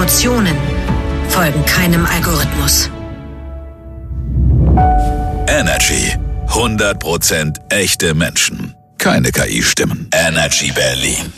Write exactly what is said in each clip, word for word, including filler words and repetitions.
Emotionen folgen keinem Algorithmus. Energy. hundert Prozent echte Menschen. Keine K I-Stimmen. Energy Berlin.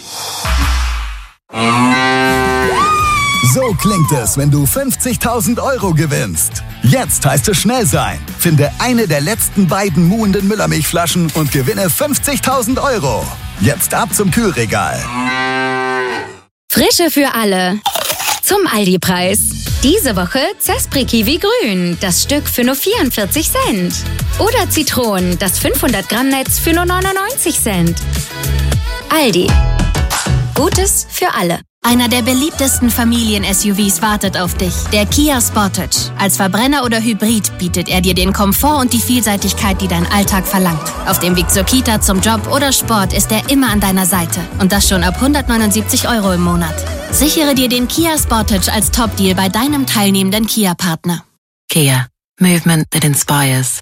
So klingt es, wenn du fünfzigtausend Euro gewinnst. Jetzt heißt es schnell sein. Finde eine der letzten beiden muhenden Müllermilchflaschen und gewinne fünfzigtausend Euro. Jetzt ab zum Kühlregal. Frische für alle. Zum Aldi-Preis. Diese Woche Zespri Kiwi Grün, das Stück für nur vierundvierzig Cent. Oder Zitronen, das fünfhundert Gramm Netz für nur neunundneunzig Cent. Aldi. Gutes für alle. Einer der beliebtesten Familien-S U Vs wartet auf dich. Der Kia Sportage. Als Verbrenner oder Hybrid bietet er dir den Komfort und die Vielseitigkeit, die dein Alltag verlangt. Auf dem Weg zur Kita, zum Job oder Sport ist er immer an deiner Seite. Und das schon ab hundertneunundsiebzig Euro im Monat. Sichere dir den Kia Sportage als Top-Deal bei deinem teilnehmenden Kia-Partner. Kia. Movement that inspires.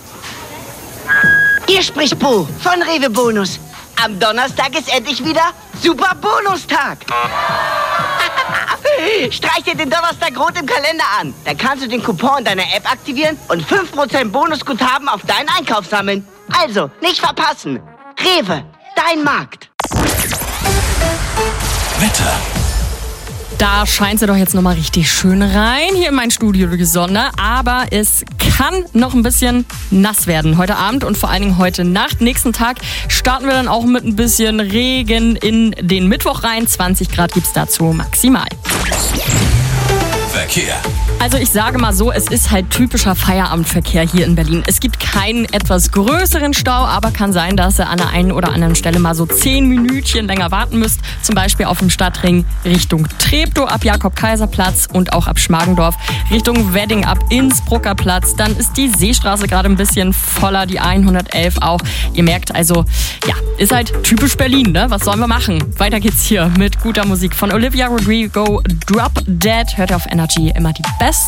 Hier spricht Bo von Rewe Bonus. Am Donnerstag ist endlich wieder Super Bonustag. Streich dir den Donnerstag rot im Kalender an. Da kannst du den Coupon in deiner App aktivieren und fünf Prozent Bonusguthaben auf deinen Einkauf sammeln. Also, nicht verpassen. Rewe, dein Markt. Wetter. Da scheint sie doch jetzt nochmal richtig schön rein, hier in mein Studio, die Sonne. Aber es kann noch ein bisschen nass werden heute Abend und vor allen Dingen heute Nacht. Nächsten Tag starten wir dann auch mit ein bisschen Regen in den Mittwoch rein. zwanzig Grad gibt's dazu maximal. Verkehr. Also ich sage mal so, es ist halt typischer Feierabendverkehr hier in Berlin. Es gibt keinen etwas größeren Stau, aber kann sein, dass ihr an der einen oder anderen Stelle mal so zehn Minütchen länger warten müsst. Zum Beispiel auf dem Stadtring Richtung Treptow ab Jakob-Kaiser-Platz und auch ab Schmargendorf Richtung Wedding ab Innsbrucker Platz. Dann ist die Seestraße gerade ein bisschen voller, die hundertelf auch. Ihr merkt also, ja, ist halt typisch Berlin, ne? Was sollen wir machen? Weiter geht's hier mit guter Musik von Olivia Rodrigo. Drop Dead. Hört ihr auf Energy immer die beste